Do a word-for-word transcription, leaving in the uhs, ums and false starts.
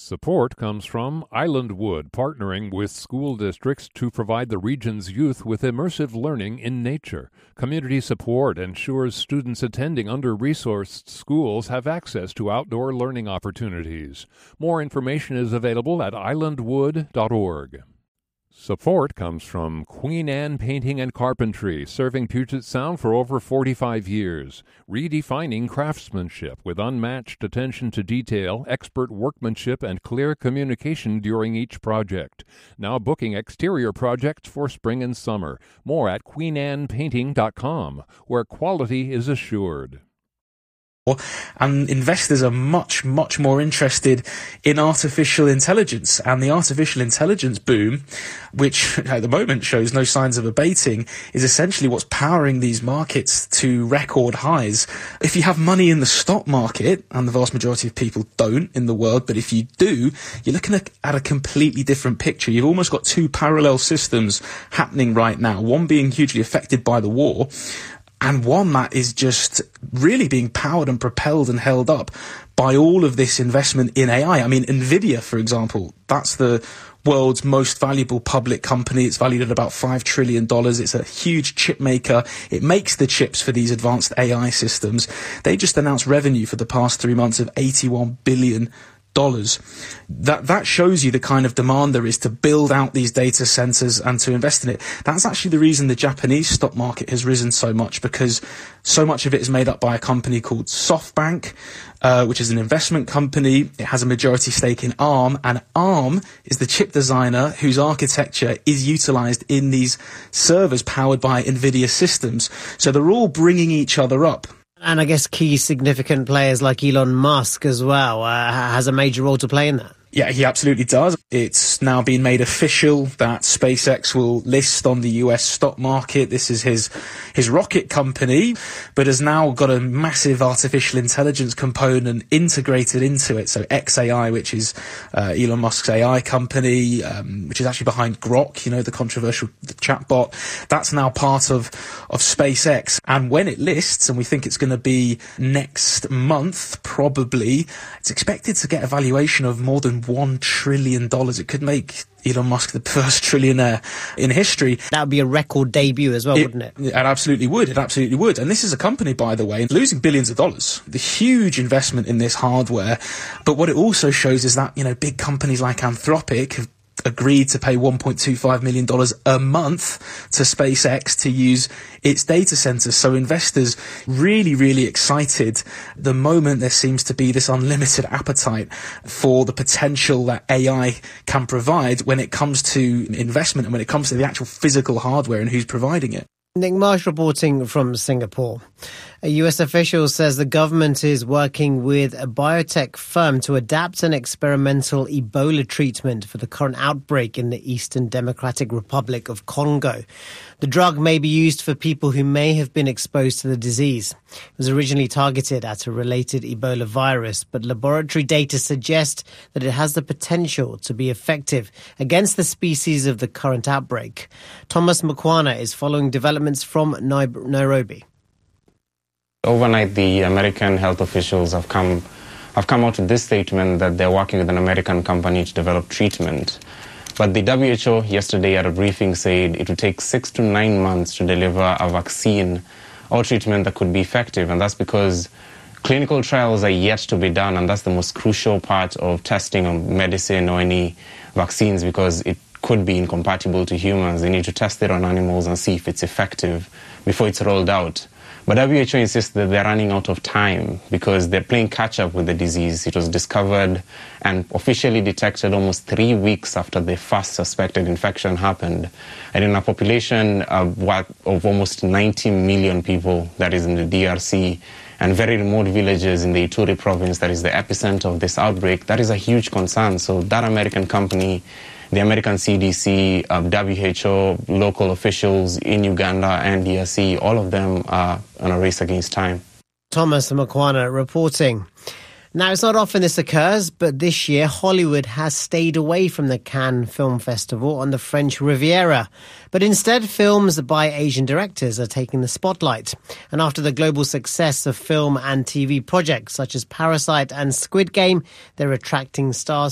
Support comes from Island Wood, partnering with school districts to provide the region's youth with immersive learning in nature. Community support ensures students attending under-resourced schools have access to outdoor learning opportunities. More information is available at island wood dot org. Support comes from Queen Anne Painting and Carpentry, serving Puget Sound for over forty-five years, redefining craftsmanship with unmatched attention to detail, expert workmanship, and clear communication during each project. Now booking exterior projects for spring and summer. More at queen anne painting dot com, where quality is assured. And investors are much, much more interested in artificial intelligence. And the artificial intelligence boom, which at the moment shows no signs of abating, is essentially what's powering these markets to record highs. If you have money in the stock market, and the vast majority of people don't in the world, but if you do, you're looking at, at a completely different picture. You've almost got two parallel systems happening right now, one being hugely affected by the war, and one that is just really being powered and propelled and held up by all of this investment in A I. I mean, NVIDIA, for example, that's the world's most valuable public company. It's valued at about five trillion dollars. It's a huge chip maker. It makes the chips for these advanced A I systems. They just announced revenue for the past three months of eighty-one billion dollars. That that shows you the kind of demand there is to build out these data centers and to invest in it. That's actually the reason the Japanese stock market has risen so much, because so much of it is made up by a company called SoftBank, uh, which is an investment company. It has a majority stake in ARM, and ARM is the chip designer whose architecture is utilized in these servers powered by NVIDIA systems. So they're all bringing each other up. And I guess key significant players like Elon Musk as well uh, has a major role to play in that. Yeah, he absolutely does. It's now been made official that SpaceX will list on the U S stock market. This is his his rocket company, but has now got a massive artificial intelligence component integrated into it. So xAI, which is uh, Elon Musk's A I company, um, which is actually behind Grok, you know, the controversial chatbot, that's now part of, of SpaceX. And when it lists, and we think it's going to be next month, probably, it's expected to get a valuation of more than one trillion dollars. It could make Elon Musk the first trillionaire in history. That would be a record debut as well, it, wouldn't it? It absolutely would. It absolutely would. And this is a company, by the way, losing billions of dollars. The huge investment in this hardware. But what it also shows is that, you know, big companies like Anthropic have agreed to pay one point two five million dollars a month to SpaceX to use its data centers. So investors really, really excited the moment there seems to be this unlimited appetite for the potential that A I can provide when it comes to investment and when it comes to the actual physical hardware and who's providing it. Nick Marsh reporting from Singapore. A U S official says the government is working with a biotech firm to adapt an experimental Ebola treatment for the current outbreak in the Eastern Democratic Republic of Congo. The drug may be used for people who may have been exposed to the disease. It was originally targeted at a related Ebola virus, but laboratory data suggest that it has the potential to be effective against the species of the current outbreak. Thomas Mukwana is following developments from Nairobi. Overnight, the American health officials have come have come out with this statement that they're working with an American company to develop treatment. But the W H O yesterday at a briefing said it would take six to nine months to deliver a vaccine or treatment that could be effective. And that's because clinical trials are yet to be done. And that's the most crucial part of testing of medicine or any vaccines, because it could be incompatible to humans. They need to test it on animals and see if it's effective before it's rolled out. But W H O insists that they're running out of time because they're playing catch-up with the disease. It was discovered and officially detected almost three weeks after the first suspected infection happened. And in a population of, what, of almost ninety million people, that is in the D R C, and very remote villages in the Ituri province, that is the epicenter of this outbreak, that is a huge concern. So that American company, the American C D C, uh, W H O, local officials in Uganda and D R C, all of them are on a race against time. Thomas Mukwana reporting. Now, it's not often this occurs, but this year Hollywood has stayed away from the Cannes Film Festival on the French Riviera. But instead, films by Asian directors are taking the spotlight. And after the global success of film and T V projects such as Parasite and Squid Game, they're attracting stars